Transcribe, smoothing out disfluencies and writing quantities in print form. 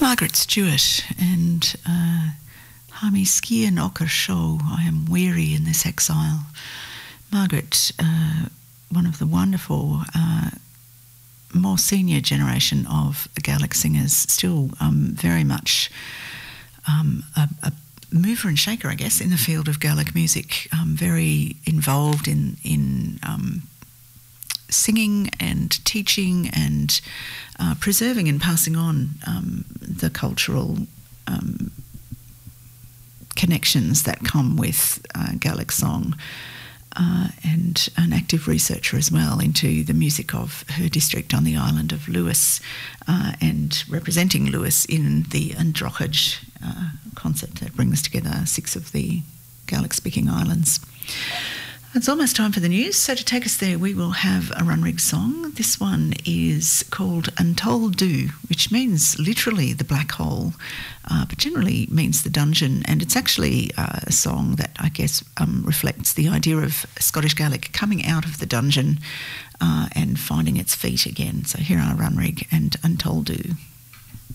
Margaret Stewart and Hami Skia Knocker Show, I Am Weary in This Exile. Margaret, one of the wonderful, more senior generation of Gaelic singers, still very much a mover and shaker, I guess, in the field of Gaelic music, very involved in singing and teaching and preserving and passing on the cultural connections that come with Gaelic song, and an active researcher as well into the music of her district on the island of Lewis, and representing Lewis in the Androchage concert that brings together 6 of the Gaelic-speaking islands. It's almost time for the news, so to take us there we will have a Runrig song. This one is called Untold Do, which means literally the black hole, but generally means the dungeon, and it's actually a song that I guess reflects the idea of Scottish Gaelic coming out of the dungeon and finding its feet again. So here are Runrig and Untold Do.